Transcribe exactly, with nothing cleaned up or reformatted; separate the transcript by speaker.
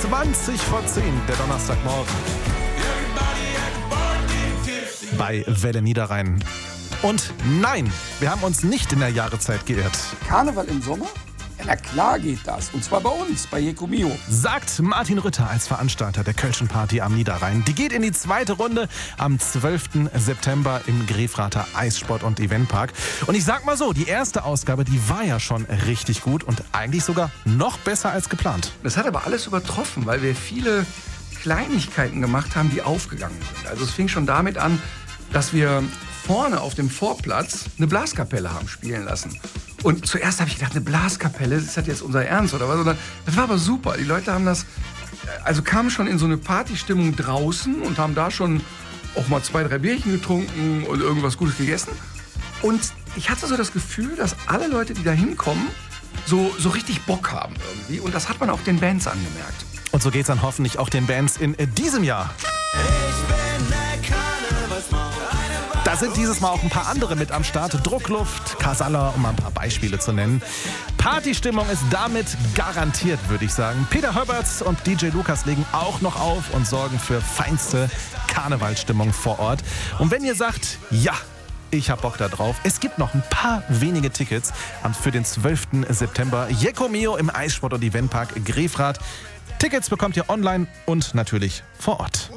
Speaker 1: zwanzig vor zehn, der Donnerstagmorgen. Bei Welle Niederrhein. Und nein, wir haben uns nicht in der Jahreszeit geirrt.
Speaker 2: Karneval im Sommer? Ja, na klar geht das. Und zwar bei uns, bei Jeko Mio.
Speaker 1: Sagt Martin Rütter als Veranstalter der Kölschen Party am Niederrhein. Die geht in die zweite Runde am zwölften September im Grefrather Eissport- und Eventpark. Und ich sag mal so, die erste Ausgabe, die war ja schon richtig gut und eigentlich sogar noch besser als geplant.
Speaker 2: Das hat aber alles übertroffen, weil wir viele Kleinigkeiten gemacht haben, die aufgegangen sind. Also es fing schon damit an, dass wir vorne auf dem Vorplatz eine Blaskapelle haben spielen lassen. Und zuerst habe ich gedacht, eine Blaskapelle, ist das jetzt unser Ernst oder was? Und das war aber super. Die Leute haben das, also kamen schon in so eine Partystimmung draußen und haben da schon auch mal zwei, drei Bierchen getrunken und irgendwas Gutes gegessen. Und ich hatte so das Gefühl, dass alle Leute, die da hinkommen, so, so richtig Bock haben irgendwie. Und das hat man auch den Bands angemerkt.
Speaker 1: Und so geht's dann hoffentlich auch den Bands in diesem Jahr.
Speaker 3: Ich bin der Karnevalsmaus.
Speaker 1: Da sind dieses Mal auch ein paar andere mit am Start. Druckluft, Casalla, um mal ein paar Beispiele zu nennen. Partystimmung ist damit garantiert, würde ich sagen. Peter Höberts und D J Lukas legen auch noch auf und sorgen für feinste Karnevalsstimmung vor Ort. Und wenn ihr sagt, ja, ich hab Bock da drauf, es gibt noch ein paar wenige Tickets für den zwölften September. Jeko Mio im Eissport- und Eventpark Grefrath. Tickets bekommt ihr online und natürlich vor Ort.